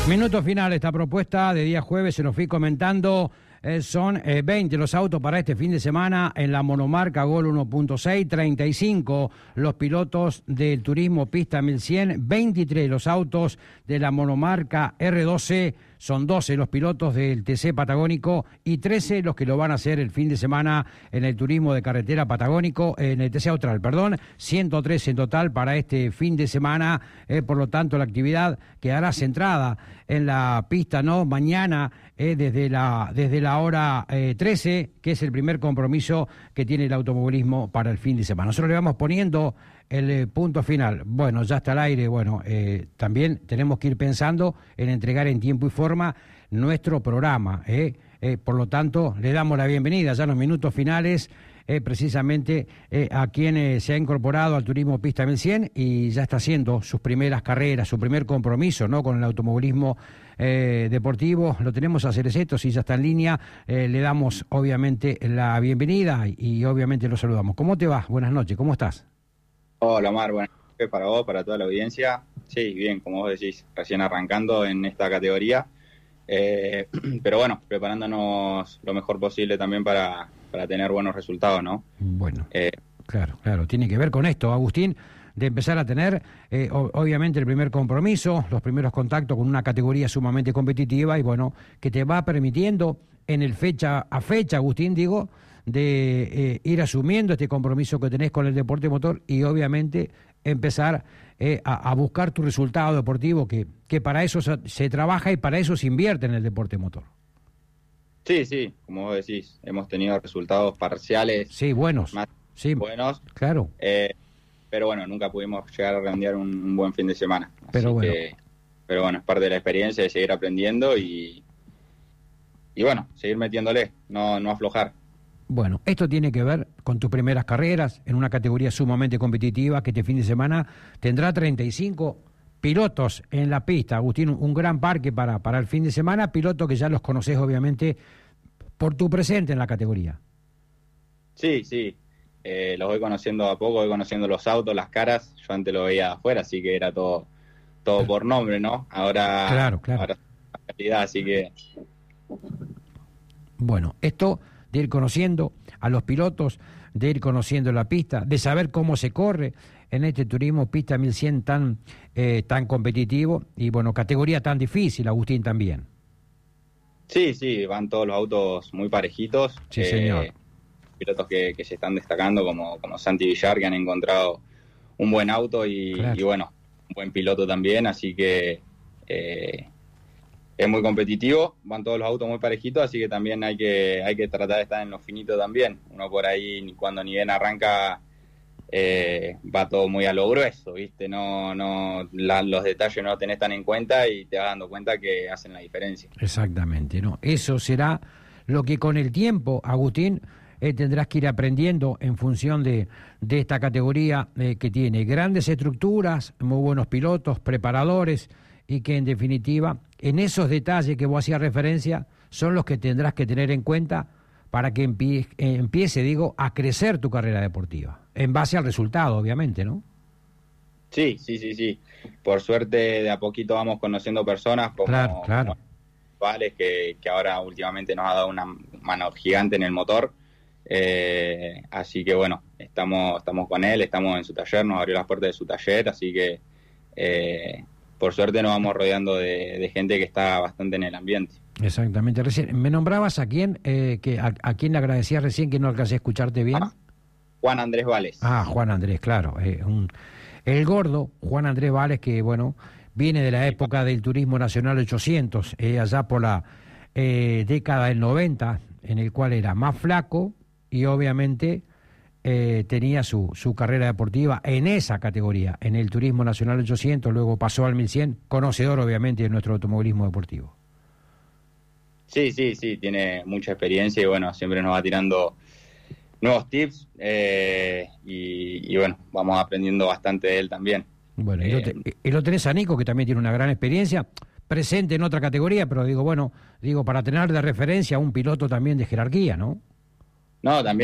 Minuto final, esta propuesta de día jueves, se nos fui comentando, son 20 los autos para este fin de semana en la monomarca Gol 1.6, 35 los pilotos del Turismo Pista 1100, 23 los autos de la monomarca R12, son 12 los pilotos del TC Patagónico y 13 los que lo van a hacer el fin de semana en el Turismo de Carretera Patagónico, en el TC Austral, 113 en total para este fin de semana, por lo tanto la actividad quedará centrada en la pista, ¿no? Mañana, desde la hora 13, que es el primer compromiso que tiene el automovilismo para el fin de semana. Nosotros le vamos poniendo el punto final. Bueno, ya está al aire. Bueno, también tenemos que ir pensando en entregar en tiempo y forma nuestro programa. Por lo tanto, le damos la bienvenida ya en los minutos finales, precisamente a quien se ha incorporado al Turismo Pista 1100 y ya está haciendo sus primeras carreras, su primer compromiso, ¿no?, con el automovilismo deportivo. Lo tenemos a Cereceto, si ya está en línea, le damos obviamente la bienvenida y obviamente lo saludamos. ¿Cómo te va? Buenas noches, ¿cómo estás? Hola Omar, buenas noches para vos, para toda la audiencia. Sí, bien, como vos decís, recién arrancando en esta categoría, pero bueno, preparándonos lo mejor posible también para tener buenos resultados, ¿no? Bueno, claro, tiene que ver con esto, Agustín, de empezar a tener, obviamente, el primer compromiso, los primeros contactos con una categoría sumamente competitiva y, bueno, que te va permitiendo en el fecha a fecha, Agustín, digo, de ir asumiendo este compromiso que tenés con el deporte motor y, obviamente, empezar a buscar tu resultado deportivo, que para eso se trabaja y para eso se invierte en el deporte motor. Sí, como vos decís, hemos tenido resultados parciales. Sí, buenos. Buenos. Claro. Pero bueno, nunca pudimos llegar a redondear un buen fin de semana. Pero bueno, es parte de la experiencia de seguir aprendiendo y bueno, seguir metiéndole, no aflojar. Bueno, esto tiene que ver con tus primeras carreras en una categoría sumamente competitiva que este fin de semana tendrá 35 pilotos en la pista. Agustín, un gran parque para el fin de semana, pilotos que ya los conoces obviamente por tu presente en la categoría. Sí, los voy conociendo a poco, voy conociendo los autos, las caras. Yo antes lo veía de afuera, así que era todo por nombre, ¿no? Ahora es realidad, así que... Bueno, esto de ir conociendo a los pilotos, de ir conociendo la pista, de saber cómo se corre en este Turismo Pista 1100 tan competitivo y, bueno, categoría tan difícil, Agustín, también. Sí, van todos los autos muy parejitos. Sí, señor. Pilotos que se están destacando, como Santi Villar, que han encontrado un buen auto y bueno, un buen piloto también, así que es muy competitivo, van todos los autos muy parejitos, así que también hay que tratar de estar en lo finito también. Uno por ahí, cuando ni bien arranca, va todo muy a lo grueso, ¿viste? Los detalles no los tenés tan en cuenta y te vas dando cuenta que hacen la diferencia. Exactamente, ¿no? Eso será lo que con el tiempo, Agustín, tendrás que ir aprendiendo en función de esta categoría que tiene grandes estructuras, muy buenos pilotos, preparadores, y que en definitiva, en esos detalles que vos hacías referencia, son los que tendrás que tener en cuenta para que empiece, a crecer tu carrera deportiva, en base al resultado, obviamente, ¿no? Sí. Por suerte, de a poquito vamos conociendo personas como Vales, que ahora últimamente nos ha dado una mano gigante en el motor. Así que bueno, estamos con él, estamos en su taller, nos abrió las puertas de su taller, así que por suerte nos vamos rodeando de gente que está bastante en el ambiente. Exactamente. Recién me nombrabas a quién a quién le agradecías recién, que no alcancé a escucharte bien. Juan Andrés Vales. Juan Andrés, claro, el gordo Juan Andrés Vales, que bueno, viene de la época del Turismo Nacional 800, allá por la década del 90, en el cual era más flaco y obviamente tenía su carrera deportiva en esa categoría, en el Turismo Nacional 800, luego pasó al 1100, conocedor obviamente de nuestro automovilismo deportivo. Sí, tiene mucha experiencia y bueno, siempre nos va tirando nuevos tips y bueno, vamos aprendiendo bastante de él también. Bueno, y lo tenés a Nico, que también tiene una gran experiencia, presente en otra categoría, pero para tener de referencia a un piloto también de jerarquía, ¿no? No, también